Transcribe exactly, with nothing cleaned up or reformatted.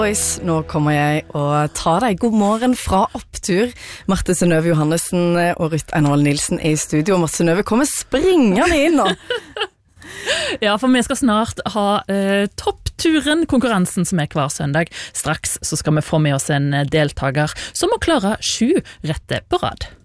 Boys, nå kommer jeg og tar deg god morgen fra opptur. Marte Synnøve Johannessen og Ruth Einarvoll Nilsen er i studio, og Marte Synnøve kommer springende inn nå. Ja, for vi skal snart ha eh, toppturen, konkurransen som er hver søndag. Straks så skal vi få med oss en deltager som må klare sju rette på rad.